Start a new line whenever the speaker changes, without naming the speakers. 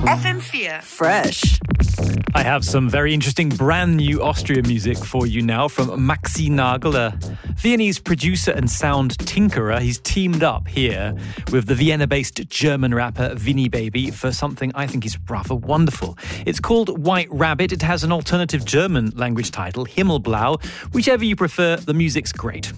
FM4
Fresh.
I have some very interesting brand new Austrian music for you now from Maxi Nagel, a Viennese producer and sound tinkerer. He's teamed up here with the Vienna-based German rapper Vinny Baby for something I think is rather wonderful. It's called White Rabbit. It has an alternative German language title, Himmelblau. Whichever you prefer, the music's great.